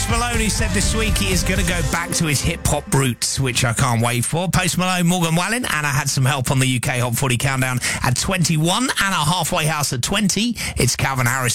Post Malone, who said this week he is going to go back to his hip-hop roots, which I can't wait for. Post Malone, Morgan Wallen, and I had some help on the UK Hot 40 Countdown at 21, and our Halfway House at 20. It's Calvin Harris